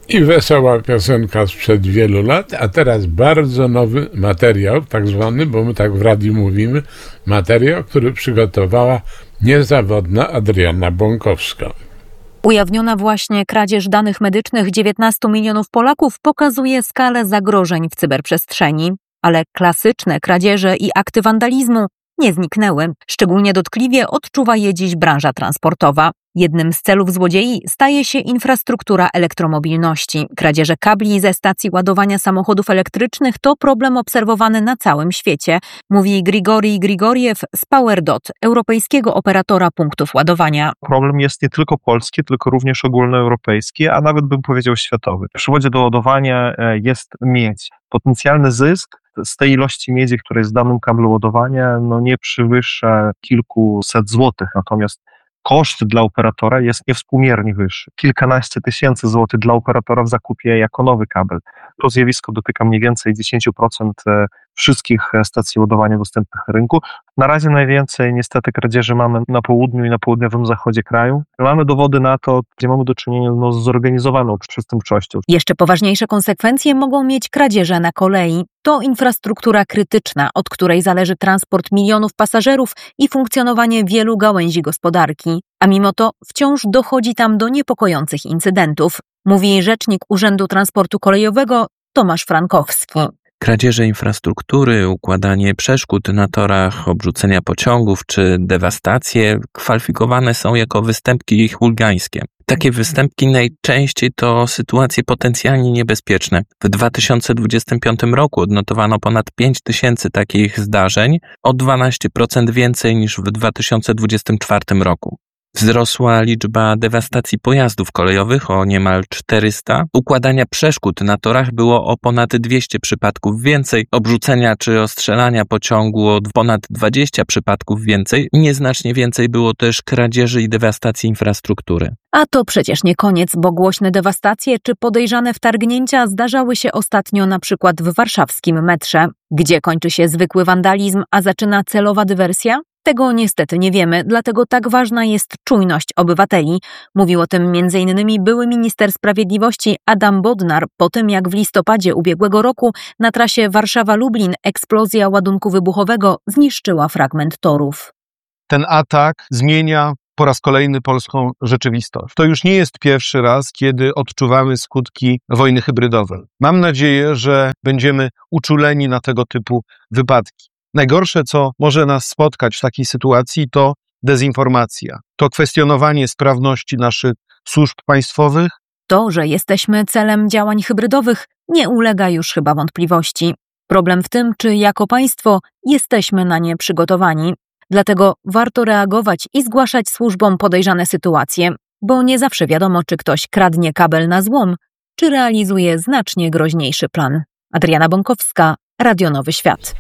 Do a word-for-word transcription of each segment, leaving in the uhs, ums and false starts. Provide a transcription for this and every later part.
I wesoła piosenka sprzed wielu lat, a teraz bardzo nowy materiał, tak zwany, bo my tak w radiu mówimy, materiał, który przygotowała niezawodna Adriana Bąkowska. Ujawniona właśnie kradzież danych medycznych dziewiętnastu milionów Polaków pokazuje skalę zagrożeń w cyberprzestrzeni. Ale klasyczne kradzieże i akty wandalizmu nie zniknęły. Szczególnie dotkliwie odczuwa je dziś branża transportowa. Jednym z celów złodziei staje się infrastruktura elektromobilności. Kradzieże kabli ze stacji ładowania samochodów elektrycznych to problem obserwowany na całym świecie, mówi Grigorij Grigoriew z PowerDot, europejskiego operatora punktów ładowania. Problem jest nie tylko polski, tylko również ogólnoeuropejski, a nawet bym powiedział światowy. W przewodzie do ładowania jest miedź. Potencjalny zysk z tej ilości miedzi, która jest w danym kablu ładowania, no nie przewyższa kilkuset złotych, natomiast koszt dla operatora jest niewspółmiernie wyższy. Kilkanaście tysięcy złotych dla operatora w zakupie jako nowy kabel. To zjawisko dotyka mniej więcej dziesięć procent wszystkich stacji ładowania dostępnych na rynku. Na razie najwięcej niestety kradzieży mamy na południu i na południowym zachodzie kraju. Mamy dowody na to, gdzie mamy do czynienia no, z zorganizowaną przestępczością. Jeszcze poważniejsze konsekwencje mogą mieć kradzieże na kolei. To infrastruktura krytyczna, od której zależy transport milionów pasażerów i funkcjonowanie wielu gałęzi gospodarki. A mimo to wciąż dochodzi tam do niepokojących incydentów, mówi rzecznik Urzędu Transportu Kolejowego Tomasz Frankowski. Kradzieże infrastruktury, układanie przeszkód na torach, obrzucenia pociągów czy dewastacje kwalifikowane są jako występki chuligańskie. Takie występki najczęściej to sytuacje potencjalnie niebezpieczne. W dwa tysiące dwudziestym piątym roku odnotowano ponad pięć tysięcy takich zdarzeń, o dwanaście procent więcej niż w dwa tysiące dwudziestym czwartym roku. Wzrosła liczba dewastacji pojazdów kolejowych o niemal czterysta. Układania przeszkód na torach było o ponad dwieście przypadków więcej. Obrzucenia czy ostrzelania pociągu o ponad dwadzieścia przypadków więcej. Nieznacznie więcej było też kradzieży i dewastacji infrastruktury. A to przecież nie koniec, bo głośne dewastacje czy podejrzane wtargnięcia zdarzały się ostatnio na przykład w warszawskim metrze. Gdzie kończy się zwykły wandalizm, a zaczyna celowa dywersja? Tego niestety nie wiemy, dlatego tak ważna jest czujność obywateli. Mówił o tym między innymi były minister sprawiedliwości Adam Bodnar po tym, jak w listopadzie ubiegłego roku na trasie Warszawa-Lublin eksplozja ładunku wybuchowego zniszczyła fragment torów. Ten atak zmienia po raz kolejny polską rzeczywistość. To już nie jest pierwszy raz, kiedy odczuwamy skutki wojny hybrydowej. Mam nadzieję, że będziemy uczuleni na tego typu wypadki. Najgorsze, co może nas spotkać w takiej sytuacji, to dezinformacja. To kwestionowanie sprawności naszych służb państwowych. To, że jesteśmy celem działań hybrydowych, nie ulega już chyba wątpliwości. Problem w tym, czy jako państwo jesteśmy na nie przygotowani. Dlatego warto reagować i zgłaszać służbom podejrzane sytuacje, bo nie zawsze wiadomo, czy ktoś kradnie kabel na złom, czy realizuje znacznie groźniejszy plan. Adriana Bąkowska, Radio Nowy Świat.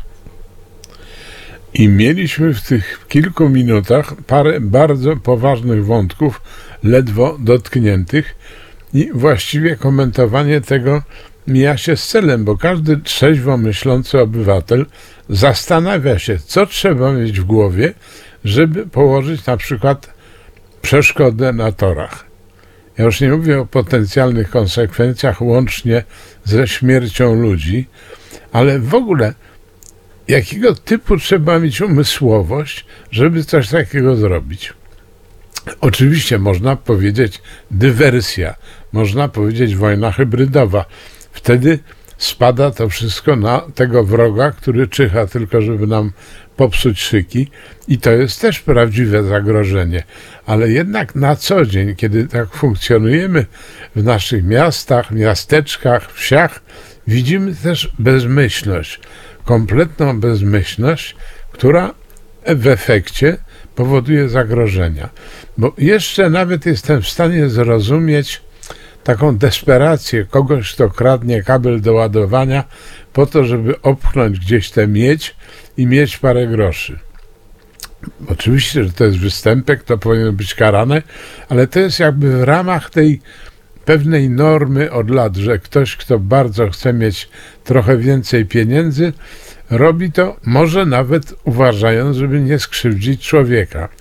I mieliśmy w tych kilku minutach parę bardzo poważnych wątków, ledwo dotkniętych, i właściwie komentowanie tego mija się z celem, bo każdy trzeźwo myślący obywatel zastanawia się, co trzeba mieć w głowie, żeby położyć na przykład przeszkodę na torach. Ja już nie mówię o potencjalnych konsekwencjach łącznie ze śmiercią ludzi, ale w ogóle jakiego typu trzeba mieć umysłowość, żeby coś takiego zrobić. Oczywiście można powiedzieć dywersja, można powiedzieć wojna hybrydowa. Wtedy spada to wszystko na tego wroga, który czyha tylko, żeby nam popsuć szyki, i to jest też prawdziwe zagrożenie. Ale jednak na co dzień, kiedy tak funkcjonujemy w naszych miastach, miasteczkach, wsiach, widzimy też bezmyślność, kompletną bezmyślność, która w efekcie powoduje zagrożenia. Bo jeszcze nawet jestem w stanie zrozumieć taką desperację kogoś, kto kradnie kabel do ładowania po to, żeby opchnąć gdzieś tę miedź i mieć parę groszy. Oczywiście, że to jest występek, to powinno być karane, ale to jest jakby w ramach tej pewnej normy od lat, że ktoś, kto bardzo chce mieć trochę więcej pieniędzy, robi to może nawet uważając, żeby nie skrzywdzić człowieka.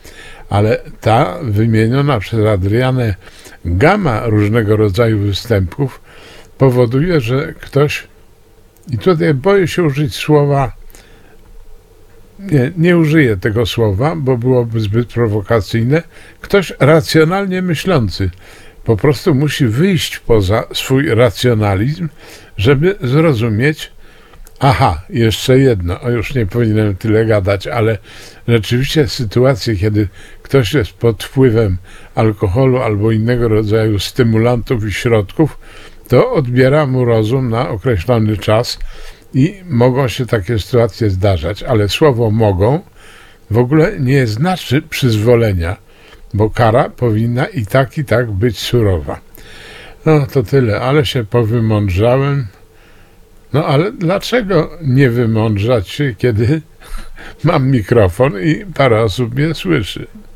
ale ta wymieniona przez Adrianę gama różnego rodzaju występków powoduje, że ktoś, i tutaj boję się użyć słowa, nie, nie użyję tego słowa, bo byłoby zbyt prowokacyjne, ktoś racjonalnie myślący po prostu musi wyjść poza swój racjonalizm, żeby zrozumieć, aha, jeszcze jedno, o już nie powinienem tyle gadać, ale rzeczywiście sytuacje, kiedy ktoś jest pod wpływem alkoholu albo innego rodzaju stymulantów i środków, to odbiera mu rozum na określony czas i mogą się takie sytuacje zdarzać, ale słowo mogą w ogóle nie znaczy przyzwolenia, bo kara powinna i tak, i tak być surowa. No to tyle, ale się powymądrzałem. No ale dlaczego nie wymądrzać się, kiedy mam mikrofon i parę osób mnie słyszy?